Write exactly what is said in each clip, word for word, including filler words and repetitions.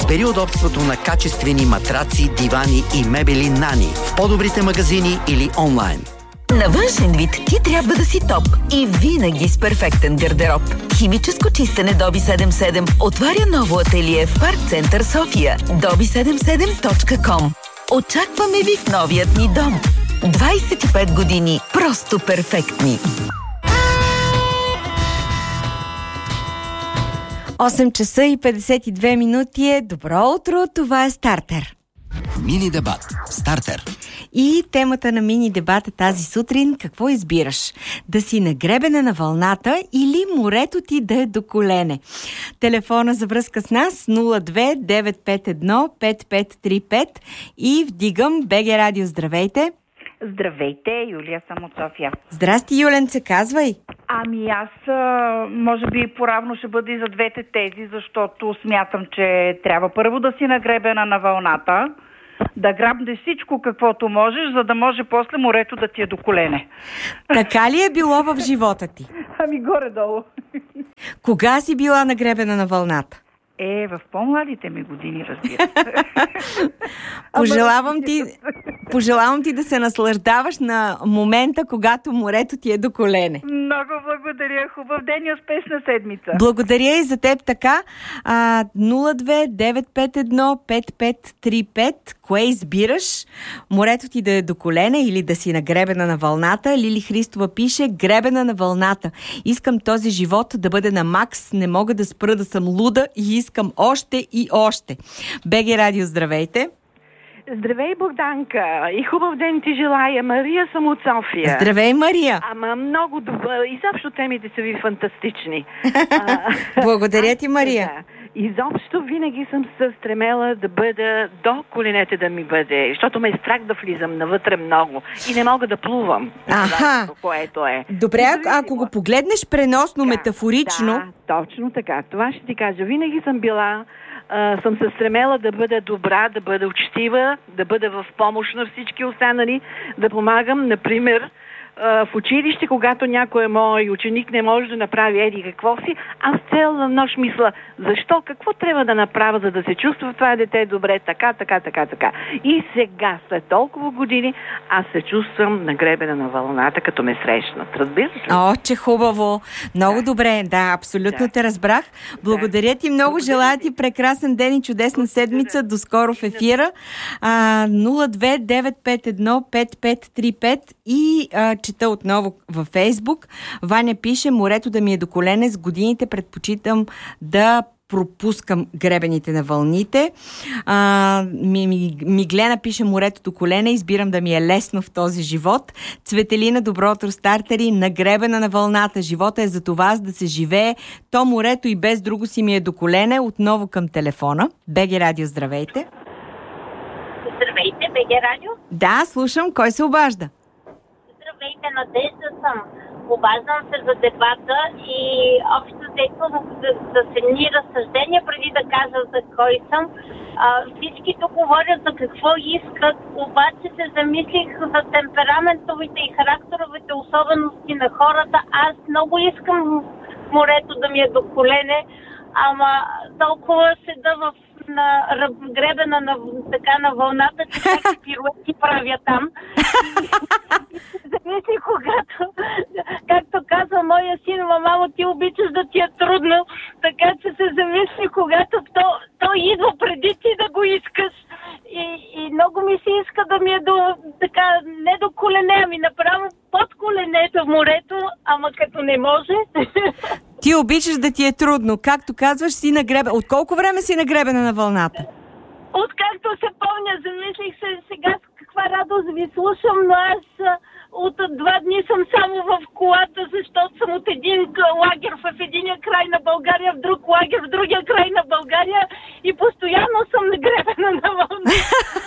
Избери удобството на качествени матраци, дивани и мебели Нани в по-добрите магазини или онлайн. На външен вид ти трябва да си топ и винаги с перфектен гардероб. Химическо чистене Доби седемдесет и седем отваря ново ателие в Парк Център София. доби седемдесет и седем точка ком. Очакваме ви в новият ни дом. двайсет и пет години просто перфектни. осем часа и петдесет и две минути е. Добро утро, това е Стартер. Мини дебат. Стартер. И темата на мини дебата тази сутрин: какво избираш? Да си нагребена на вълната или морето ти да е до колене? Телефона за връзка с нас нула две девет пет едно пет пет три пет и вдигам БГ Радио. Здравейте! Здравейте, Юлия, съм от София. Здрасти, Юленце, казвай. Ами аз, може би, поравно ще бъде и за двете тези, защото смятам, че трябва първо да си нагребена на вълната, да грабнеш всичко каквото можеш, за да може после морето да ти е до колене. Така ли е било в живота ти? Ами горе-долу. Кога си била нагребена на вълната? Е, в по-младите ми години, разбира се. Пожелавам ти, пожелавам ти да се наслаждаваш на момента, когато морето ти е до колене. Много благодаря. Хубав ден и успешна седмица. Благодаря и за теб така. А, нула две девет пет едно пет пет три пет. Кое избираш? Морето ти да е до колене или да си нагребена на вълната? Лили Христова пише: гребена на вълната. Искам този живот да бъде на макс. Не мога да спра да съм луда и искам още и още. БГ Радио, здравейте! Здравей, Богданка! И хубав ден ти желая. Мария съм от София. Здравей, Мария! Ама много добър. Изобщо темите са ви фантастични. Благодаря ти, Мария. Да. Изобщо винаги съм се стремела да бъда до коленете да ми бъде, защото ме е страх да влизам навътре много и не мога да плувам. Аха. Което е. Добре, ако го погледнеш преносно, да, метафорично. Да, точно така. Това ще ти кажа. Винаги съм била, а, съм се стремела да бъда добра, да бъда учтива, да бъда в помощ на всички останали, да помагам, например, в училище, когато някой мой ученик не може да направи еди какво си, аз цяла нощ мисля, защо, какво трябва да направя, за да се чувства това дете добре, така, така, така, така. И сега, след толкова години, аз се чувствам нагребена на вълната, като ме срещнат. Разбираш ли? О, че хубаво. Много да. Добре, да, абсолютно да. Те разбрах. Благодаря ти много, Благодаря желая ти прекрасен ден и чудесна Благодаря. седмица. До скоро в ефира. А, нула две девет пет едно пет пет три пет и а, чета отново във Фейсбук. Ваня пише: морето да ми е до колене, с годините предпочитам да пропускам гребените на вълните. А, ми, ми, Миглена пише: морето до колене, избирам да ми е лесно в този живот. Цветелина, добро утро, стартери, нагребена на вълната. Живота е за това, за да се живее. То морето и без друго си ми е до колене. Отново към телефона. БГ Радио, здравейте. Здравейте, БГ Радио. Да, слушам. Кой се обажда? Здравейте, Надежда съм. Обаждам се за дебата и общо взето за, за едни разсъждения преди да кажа за кой съм. А, всички тук говорят за какво искат, обаче се замислих за темпераментовите и характеровите особености на хората. Аз много искам морето да ми е до колене, ама толкова седа в на гребена на, така, на вълната, че всеки пируети правя там. И се замисли, когато, както казва моя син: мамо, ти обичаш да ти е трудно, така че се замисли, когато то, то идва преди ти да го искаш. И, и много ми се иска да ми е до, така, не до колене, ами направо под коленето в морето, ама като не може. Ти обичаш да ти е трудно. Както казваш, си нагребена. От колко време си нагребена на вълната? Откакто се помня, замислих се сега с каква радост ви слушам, но аз от два дни съм само в колата, защото съм от един лагер в единия край на България, в друг лагер в другия край на България и постоянно съм нагребена на вълната.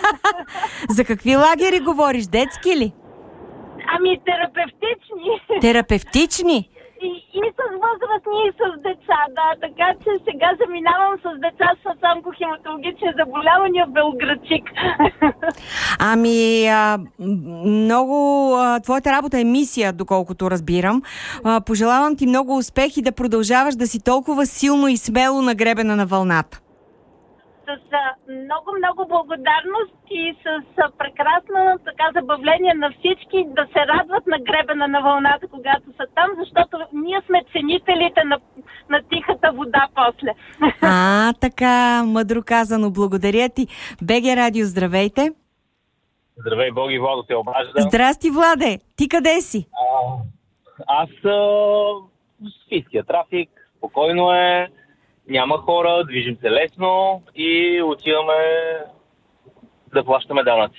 За какви лагери говориш? Детски ли? Ами терапевтични. Терапевтични? И, и с възрастни, и с деца, да. Така че сега заминавам с деца с онкохематологични заболявания в Белоградчик. Ами, а, много... А, твоята работа е мисия, доколкото разбирам. А, пожелавам ти много успех и да продължаваш да си толкова силно и смело нагребена на вълната. с много-много благодарност и с прекрасно така забавление на всички да се радват на гребена на вълната, когато са там, защото ние сме ценителите на, на тихата вода после. А, така, мъдро казано. Благодаря ти. БГ Радио, здравейте. Здравей, Боги, Владо се обажда. Здрасти, Владе. Ти къде си? А, аз а, в Софийския трафик. Спокойно е. Няма хора, движим се лесно и отиваме да плащаме данъци.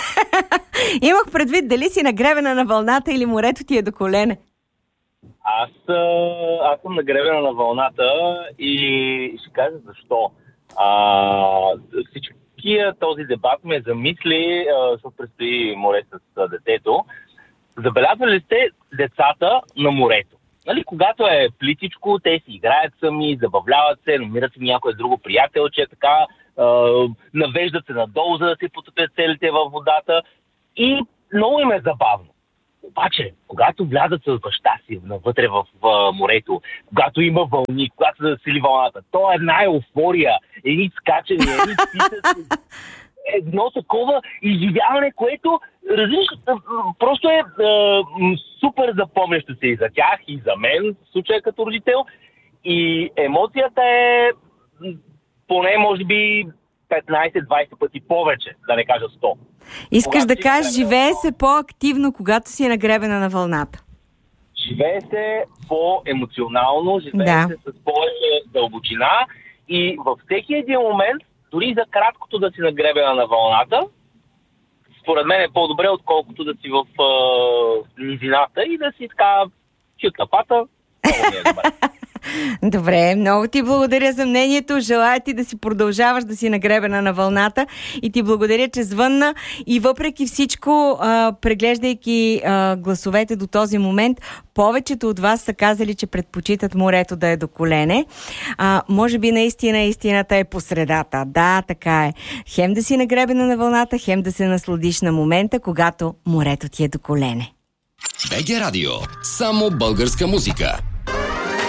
Имах предвид дали си на гребена на вълната или морето ти е до колене. Аз, аз съм на гребена на вълната и ще кажа защо. А, всичкия този дебат ме замисли, защото предстои море с детето. Забелязвали ли сте децата на морето? Нали, когато е плитичко, те си играят сами, забавляват се, намират си някое друго приятелче, така, е, навеждат се надолу, за да се потопят целите във водата и много им е забавно. Обаче, когато влязат с баща си навътре в, в морето, когато има вълни, когато се засили вълната, то е една еуфория, едни скачания, едни писъци, едно такова изживяване, което различно, просто е, е супер запомнящо се и за тях, и за мен, в случая като родител. И емоцията е поне, може би, петнайсет-двайсет пъти повече, да не кажа сто. Искаш да кажеш, живее се по-активно, когато си нагребена на вълната. Живее се по-емоционално, живее да. се с повече дълбочина и във всеки един момент, дори за краткото да си нагребена на вълната, според мен е по-добре, отколкото да си в е, низината и да си така чут на пата. Много ми е добре. Добре, много ти благодаря за мнението. Желая ти да си продължаваш да си нагребена на вълната и ти благодаря, че звънна. И въпреки всичко, а, преглеждайки а, гласовете до този момент, повечето от вас са казали, че предпочитат морето да е до колене. А, може би наистина истината е по средата. Да, така е. Хем да си нагребена на вълната, хем да се насладиш на момента, когато морето ти е до колене. БГ Радио. Само българска музика.